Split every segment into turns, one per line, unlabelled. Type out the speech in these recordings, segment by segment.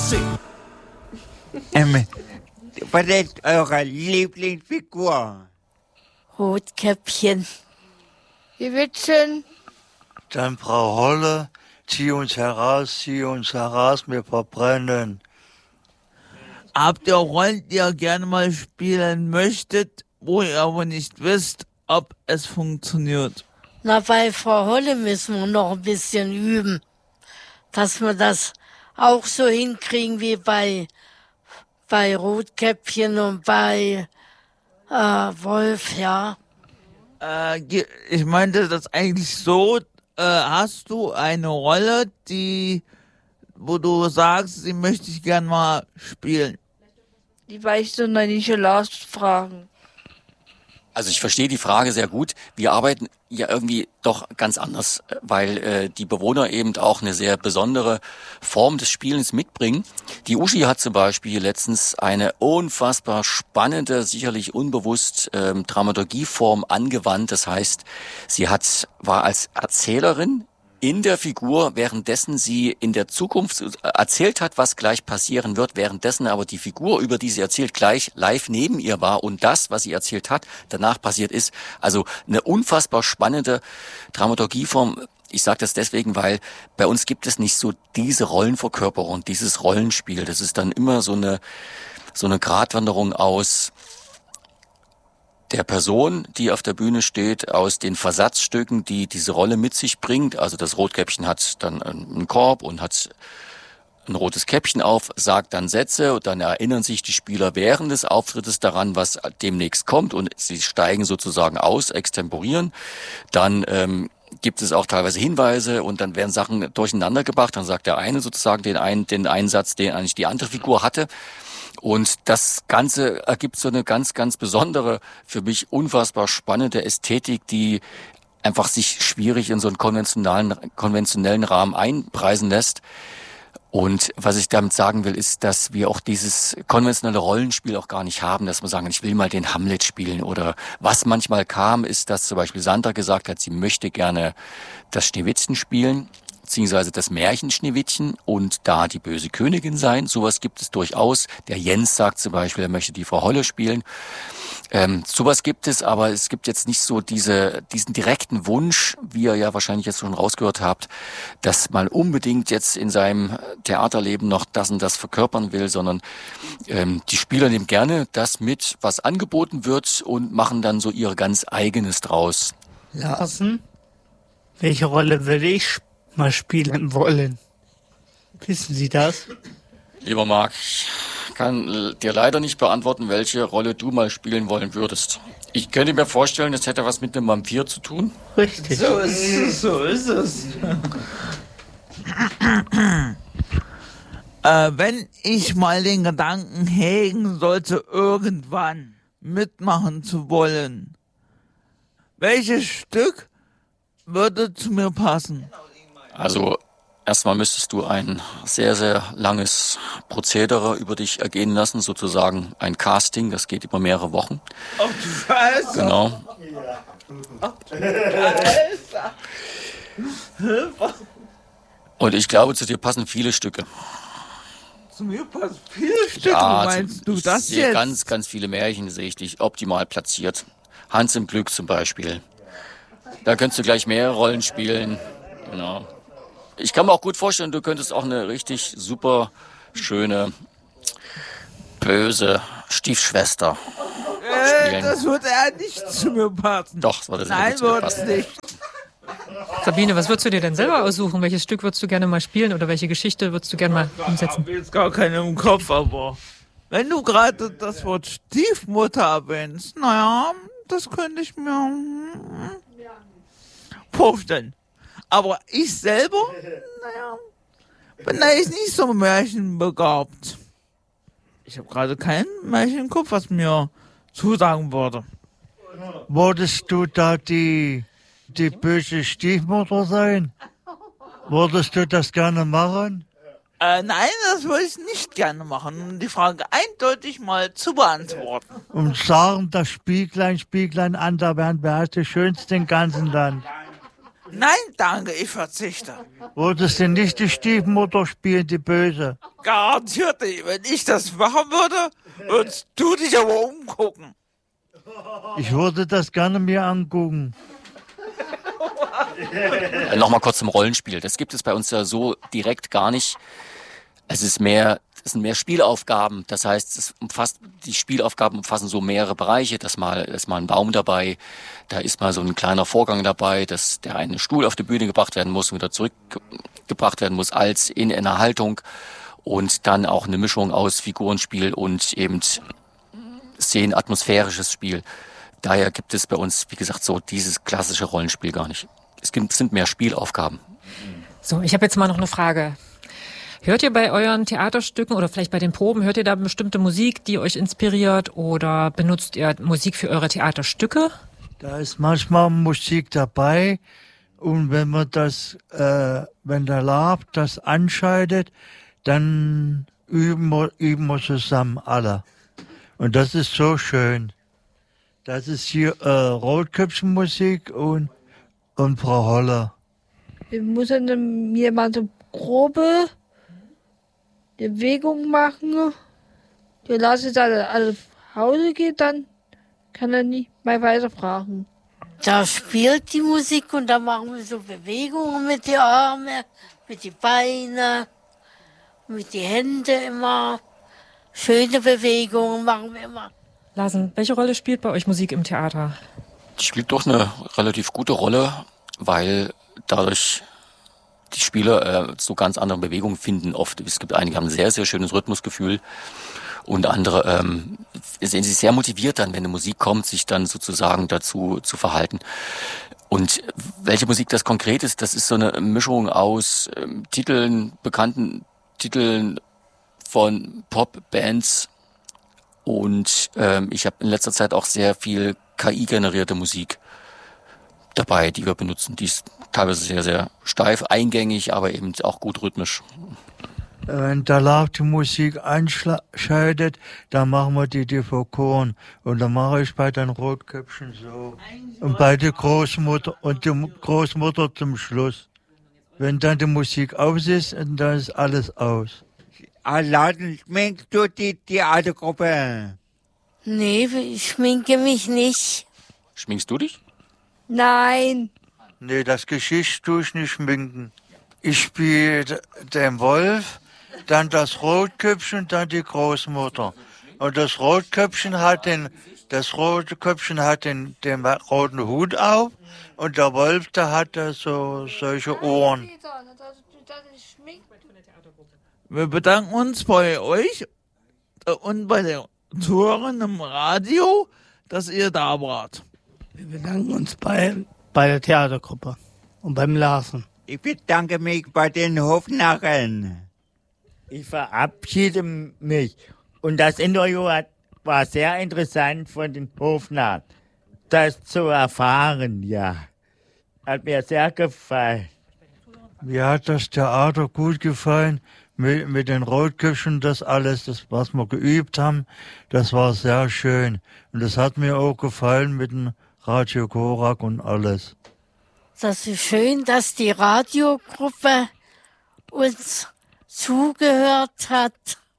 Uschi.
Was ist eure Lieblingsfigur?
Rotkäppchen.
Schneewittchen.
Dann Frau Holle, zieh uns heraus, wir verbrennen.
Habt ihr Rollen, die ihr gerne mal spielen möchtet, wo ihr aber nicht wisst, ob es funktioniert?
Na, bei Frau Holle müssen wir noch ein bisschen üben, dass wir das auch so hinkriegen wie bei Rotkäppchen und bei Wolf, ja.
Ich meinte das eigentlich so, hast du eine Rolle, wo du sagst, sie möchte ich gern mal spielen?
Die weißt du noch nicht Lars fragen.
Also ich verstehe die Frage sehr gut. Wir arbeiten ja irgendwie doch ganz anders, weil die Bewohner eben auch eine sehr besondere Form des Spielens mitbringen. Die Uschi hat zum Beispiel letztens eine unfassbar spannende, sicherlich unbewusst Dramaturgieform angewandt. Das heißt, sie war als Erzählerin in der Figur, währenddessen sie in der Zukunft erzählt hat, was gleich passieren wird, währenddessen aber die Figur, über die sie erzählt, gleich live neben ihr war und das, was sie erzählt hat, danach passiert ist. Also eine unfassbar spannende Dramaturgieform. Ich sage das deswegen, weil bei uns gibt es nicht so diese Rollenverkörperung, dieses Rollenspiel. Das ist dann immer so eine Gratwanderung aus der Person, die auf der Bühne steht, aus den Versatzstücken, die diese Rolle mit sich bringt. Also das Rotkäppchen hat dann einen Korb und hat ein rotes Käppchen auf, sagt dann Sätze und dann erinnern sich die Spieler während des Auftrittes daran, was demnächst kommt und sie steigen sozusagen aus, extemporieren. Dann gibt es auch teilweise Hinweise und dann werden Sachen durcheinander gebracht. Dann sagt der eine sozusagen den einen Satz, den eigentlich die andere Figur hatte. Und das Ganze ergibt so eine ganz, ganz besondere, für mich unfassbar spannende Ästhetik, die einfach sich schwierig in so einen konventionellen Rahmen einpreisen lässt. Und was ich damit sagen will, ist, dass wir auch dieses konventionelle Rollenspiel auch gar nicht haben, dass wir sagen, ich will mal den Hamlet spielen. Oder was manchmal kam, ist, dass zum Beispiel Sandra gesagt hat, sie möchte gerne das Schneewittchen spielen, beziehungsweise das Märchen Schneewittchen und da die böse Königin sein. Sowas gibt es durchaus. Der Jens sagt zum Beispiel, er möchte die Frau Holle spielen. Sowas gibt es, aber es gibt jetzt nicht so diesen direkten Wunsch, wie ihr ja wahrscheinlich jetzt schon rausgehört habt, dass man unbedingt jetzt in seinem Theaterleben noch das und das verkörpern will, sondern die Spieler nehmen gerne das mit, was angeboten wird und machen dann so ihr ganz eigenes draus.
Larsen, welche Rolle würde ich mal spielen wollen? Wissen Sie das?
Lieber Marc, ich kann dir leider nicht beantworten, welche Rolle du mal spielen wollen würdest. Ich könnte mir vorstellen, das hätte was mit einem Vampir zu tun.
Richtig.
So ist es. Wenn ich mal den Gedanken hegen sollte, irgendwann mitmachen zu wollen, welches Stück würde zu mir passen?
Also erstmal müsstest du ein sehr, sehr langes Prozedere über dich ergehen lassen, sozusagen ein Casting, das geht über mehrere Wochen.
Oh du Scheiße!
Genau.
Oh du Scheiße!
Und ich glaube, zu dir passen viele Stücke.
Zu mir passen viele Stücke,
Ja,
meinst du
ich
das
sehe
jetzt?
ganz, ganz viele Märchen, sehe ich dich optimal platziert. Hans im Glück zum Beispiel. Da könntest du gleich mehrere Rollen spielen. Genau. Ich kann mir auch gut vorstellen, du könntest auch eine richtig super schöne, böse Stiefschwester spielen.
Das würde er nicht zu mir passen.
Doch, das würde sehr
Nein,
gut zu dir
würde es
passen.
nicht.
Sabine, was würdest du dir denn selber aussuchen? Welches Stück würdest du gerne mal spielen oder welche Geschichte würdest du gerne mal umsetzen?
Ich habe jetzt gar keine im Kopf, aber wenn du gerade das Wort Stiefmutter erwähnst, naja, das könnte ich mir vorstellen. Aber ich selber, naja, bin da jetzt nicht so märchenbegabt. Ich habe gerade kein Märchen im Kopf, was mir zusagen würde.
Wolltest du da die böse Stiefmutter sein? Würdest du das gerne machen?
Nein, das würde ich nicht gerne machen, um die Frage eindeutig mal zu beantworten.
Und sagen das Spieglein, Spieglein an der Wand, wer ist das Schönste im ganzen Land?
Nein, danke, ich verzichte.
Wolltest du nicht die Stiefmutter spielen, die Böse?
Garantiert nicht. Wenn ich das machen würde, würdest du dich aber umgucken.
Ich würde das gerne mir angucken.
Nochmal kurz zum Rollenspiel. Das gibt es bei uns ja so direkt gar nicht. Es sind mehr Spielaufgaben. Das heißt, die Spielaufgaben umfassen so mehrere Bereiche. Da ist mal ein Baum dabei. Da ist mal so ein kleiner Vorgang dabei, dass der eine Stuhl auf die Bühne gebracht werden muss und wieder zurückgebracht werden muss als in einer Haltung. Und dann auch eine Mischung aus Figurenspiel und eben szenenatmosphärisches Spiel. Daher gibt es bei uns, wie gesagt, so dieses klassische Rollenspiel gar nicht. Es sind mehr Spielaufgaben.
So, ich habe jetzt mal noch eine Frage. Hört ihr bei euren Theaterstücken oder vielleicht bei den Proben, hört ihr da bestimmte Musik, die euch inspiriert, oder benutzt ihr Musik für eure Theaterstücke?
Da ist manchmal Musik dabei, und wenn man wenn der Lab das anschaltet, dann üben wir zusammen alle. Und das ist so schön. Das ist hier Rotköpfchenmusik und Frau Holler.
Wir müssen mir mal so grobe Bewegung machen. Wir lassen dann alle nach Hause gehen, dann kann er nicht mehr weiter fragen.
Da spielt die Musik und da machen wir so Bewegungen mit den Armen, mit den Beinen, mit den Händen immer. Schöne Bewegungen machen wir immer.
Larsen, welche Rolle spielt bei euch Musik im Theater?
Die spielt doch eine relativ gute Rolle, weil dadurch die Spieler so ganz andere Bewegungen finden oft. Es gibt einige, die haben ein sehr, sehr schönes Rhythmusgefühl, und andere sind sich sehr motiviert dann, wenn eine Musik kommt, sich dann sozusagen dazu zu verhalten. Und welche Musik das konkret ist, das ist so eine Mischung aus bekannten Titeln von Pop-Bands, und ich habe in letzter Zeit auch sehr viel KI-generierte Musik dabei, die wir benutzen. Die ist teilweise sehr, sehr steif, eingängig, aber eben auch gut rhythmisch.
Wenn der Lab die Musik einschaltet, dann machen wir die Diffokoren. Und dann mache ich bei den Rotköpfchen so. Und bei der Großmutter und die Großmutter zum Schluss. Wenn dann die Musik aus ist, dann ist alles aus.
Laden, schminkst du die Theatergruppe?
Nee, ich schminke mich nicht.
Schminkst du dich?
Nein.
Nee, das Gesicht tue ich nicht schminken. Ich spiele den Wolf, dann das Rotköpfchen und dann die Großmutter. Und das Rotköpfchen hat den roten Hut auf, und der Wolf, der hat solche Ohren.
Wir bedanken uns bei euch und bei den Zuhörern im Radio, dass ihr da wart.
Wir bedanken uns bei der Theatergruppe und beim Larsen.
Ich bedanke mich bei den Hofnarren.
Ich verabschiede mich. Und das Interview war sehr interessant von den Hofnarren. Das zu erfahren, ja. Hat mir sehr gefallen.
Mir hat das Theater gut gefallen. Mit den Rotköpfchen, das alles, was wir geübt haben, das war sehr schön. Und das hat mir auch gefallen mit dem Radio Korak und alles.
Das ist schön, dass die Radiogruppe uns zugehört hat.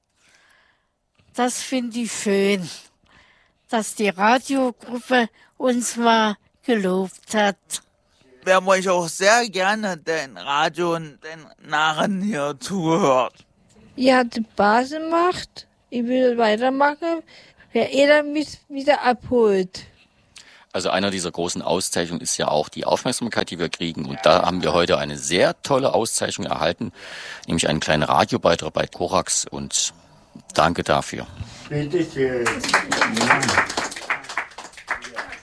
Das finde ich schön, dass die Radiogruppe uns mal gelobt hat.
Wir haben euch auch sehr gerne den Radio und den Narren hier zugehört.
Ihr habt Spaß gemacht. Ich will weitermachen, wer dann mich wieder abholt.
Also einer dieser großen Auszeichnungen ist ja auch die Aufmerksamkeit, die wir kriegen. Und da haben wir heute eine sehr tolle Auszeichnung erhalten, nämlich einen kleinen Radiobeitrag bei Korax. Und danke dafür.
Bitte schön. Ja.